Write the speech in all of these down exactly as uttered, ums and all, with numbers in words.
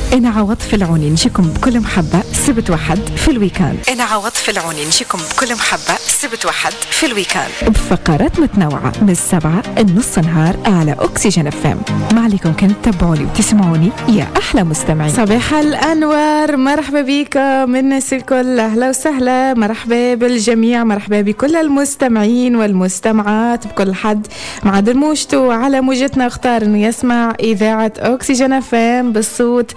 أنا عوض في العوني نجيكم بكل محبة سبت واحد في الويكاند. أنا عوض في العوني نجيكم بكل محبة سبت واحد في الويكاند بفقرات متنوعة من السبعة النص نهار على أكسجين اف ام. ما عليكم كنت تتابعوني وتسمعوني يا أحلى مستمعين. صباح الأنوار، مرحبا بكم من الناس الكل، أهلا وسهلا، مرحبا بالجميع، مرحبا بكل المستمعين والمستمعات بكل حد مع درموشته على موجتنا اختار إنه يسمع إذاعة أكسجين اف ام بالصوت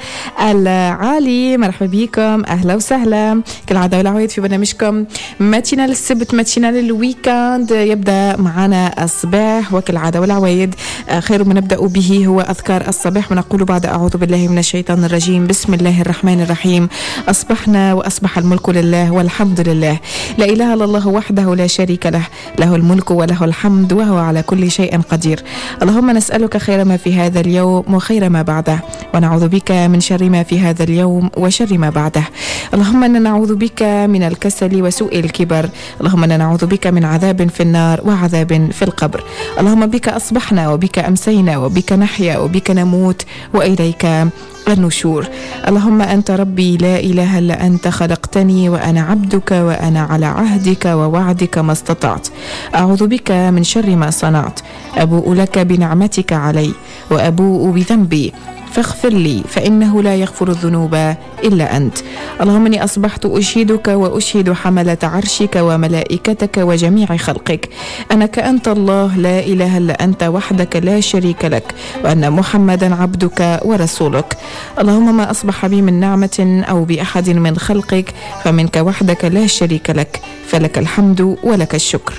العالي. مرحبا بكم، أهلا وسهلا. كالعادة والعويد في برنامجكم ماتينا للسبت، ماتينا للويكاند، يبدأ معنا الصباح وكالعادة والعويد خير ما نبدأ به هو أذكار الصباح، ونقول بعد أعوذ بالله من الشيطان الرجيم بسم الله الرحمن الرحيم. أصبحنا وأصبح الملك لله والحمد لله، لا إله إلا الله وحده لا شريك له، له الملك وله الحمد وهو على كل شيء قدير. اللهم نسألك خير ما في هذا اليوم وخير ما بعده، ونعوذ بك من شر ما في هذا اليوم وشر ما بعده. اللهم إنا نعوذ بك من الكسل وسوء الكبر، اللهم إنا نعوذ بك من عذاب في النار وعذاب في القبر. اللهم بك أصبحنا وبك أمسينا وبك نحيا وبك نموت وإليك النشور. اللهم أنت ربي لا إله إلا أنت، خلقتني وأنا عبدك وأنا على عهدك ووعدك ما استطعت. أعوذ بك من شر ما صنعت، أبوء لك بنعمتك علي وأبوء بذنبي فاغفر لي فإنه لا يغفر الذنوب إلا أنت. اللهم إني أصبحت أشهدك وأشهد حملة عرشك وملائكتك وجميع خلقك أنك أنت الله لا إله إلا أنت وحدك لا شريك لك، وأن محمدا عبدك ورسولك. اللهم ما أصبح بي من نعمة أو بأحد من خلقك فمنك وحدك لا شريك لك، فلك الحمد ولك الشكر.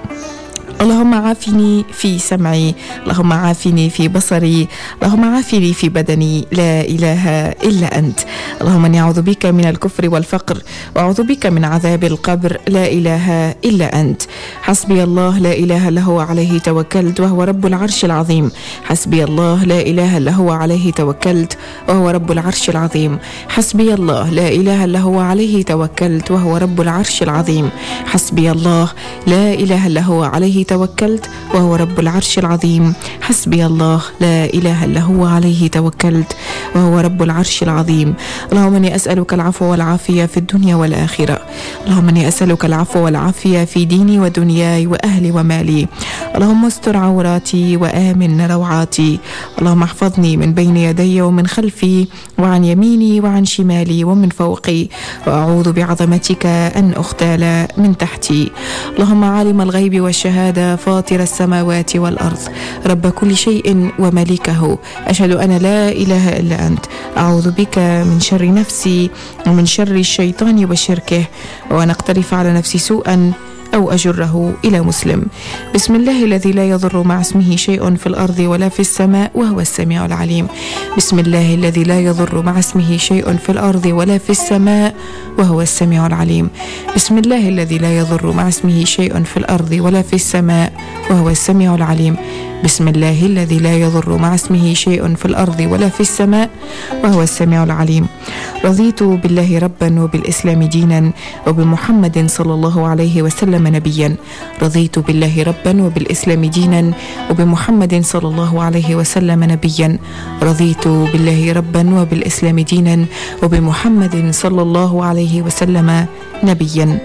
اللهم عافني في سمعي، اللهم عافني في بصري، اللهم عافني في بدني، لا إله إلا أنت. اللهم إني أعوذ بك من الكفر والفقر، وأعوذ بك من عذاب القبر، لا إله إلا أنت. حسبي الله لا إله إلا هو عليه توكلت وهو رب العرش العظيم. حسبي الله لا إله إلا هو عليه توكلت وهو رب العرش العظيم. حسبي الله لا إله إلا هو عليه توكلت وهو رب العرش العظيم. حسبي الله لا إله إلا هو عليه توكلت وهو رب العرش العظيم. حسبي الله لا إله إلا هو عليه توكلت وهو رب العرش العظيم. اللهم إني أسألك العفو والعافية في الدنيا والآخرة. اللهم إني أسألك العفو والعافية في ديني ودنياي وأهلي ومالي. اللهم استر عوراتي وآمن روعاتي. اللهم احفظني من بين يدي ومن خلفي وعن يميني وعن شمالي ومن فوقي، وأعوذ بعظمتك أن أختال من تحتي. اللهم عالم الغيب والشهادة، فاطر السماوات والأرض، رب كل شيء ومليكه، أشهد أن لا إله إلا أنت. أعوذ بك من شر نفسي ومن شر الشيطان وشركه، وأن أقترف على نفسي سوءا أو أجره إلى مسلم. بسم الله الذي لا يضر مع اسمه شيء في الأرض ولا في السماء وهو السميع العليم. بسم الله الذي لا يضر مع اسمه شيء في الأرض ولا في السماء وهو السميع العليم. بسم الله الذي لا يضر مع اسمه شيء في الأرض ولا في السماء وهو السميع العليم. بسم الله الذي لا يضر مع اسمه شيء في الأرض ولا في السماء وهو السميع العليم. رضيت بالله ربا وبالإسلام دينا وبمحمد صلى الله عليه وسلم نبيا. رضيت بالله ربا وبالإسلام دينا وبمحمد صلى الله عليه وسلم نبيا. رضيت بالله ربا وبالإسلام دينا وبمحمد صلى الله عليه وسلم نبيا.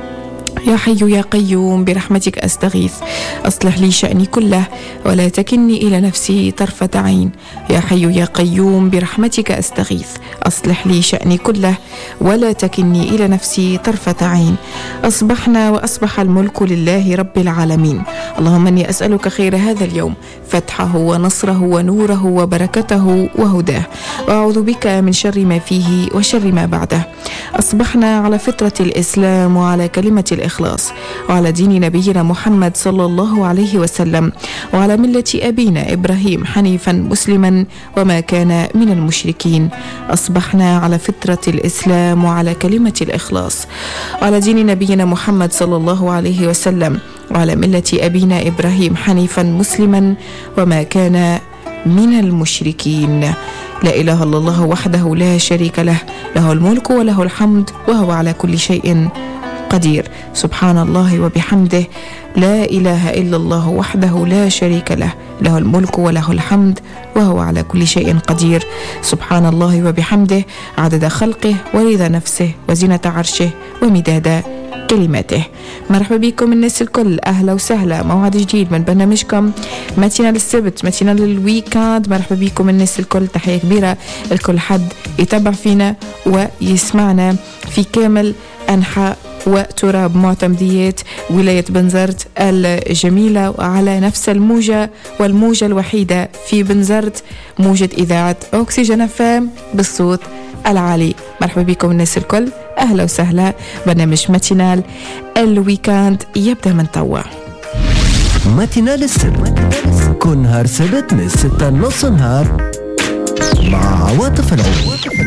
يا حي يا قيوم برحمتك أستغيث، أصلح لي شأني كله ولا تكلني إلى نفسي طرفة عين. يا حي يا قيوم برحمتك أستغيث، أصلح لي شأني كله ولا تكلني إلى نفسي طرفة عين. أصبحنا وأصبح الملك لله رب العالمين. اللهم إني أسألك خير هذا اليوم، فتحه ونصره ونوره وبركته وهداه، وأعوذ بك من شر ما فيه وشر ما بعده. أصبحنا على فطرة الإسلام وعلى كلمة الإخلاص وعلى دين نبينا محمد صلى الله عليه وسلم وعلى ملة أبينا إبراهيم حنيفا مسلما وما كان من المشركين. أصبحنا على فطرة الإسلام وعلى كلمة الإخلاص وعلى دين نبينا محمد صلى الله عليه وسلم وعلى ملة أبينا إبراهيم حنيفا مسلما وما كان من المشركين. لا إله إلا الله وحده لا شريك له، له الملك وله الحمد وهو على كل شيء قدير. سبحان الله وبحمده، لا إله إلا الله وحده لا شريك له، له الملك وله الحمد وهو على كل شيء قدير. سبحان الله وبحمده عدد خلقه ورضا نفسه وزنة عرشه ومداد كلماته. مرحبا بكم الناس الكل، أهلا وسهلا، موعد جديد من برنامجكم ماتينال السبت، ماتينال الويكاند. مرحبا بكم الناس الكل، تحية كبيرة لكل حد يتابع فينا ويسمعنا في كامل أنحاء وتراب معتمديات ولاية بنزرت الجميلة، وعلى نفس الموجة والموجة الوحيدة في بنزرت، موجة إذاعة أكسجين فام بالصوت العالي. مرحبا بكم الناس الكل، أهلا وسهلا. برنامج ماتينال الويكاند يبدأ من توا. ماتينال السبت، كل نهار سبت من ستة نص نهار مع عواطف العود.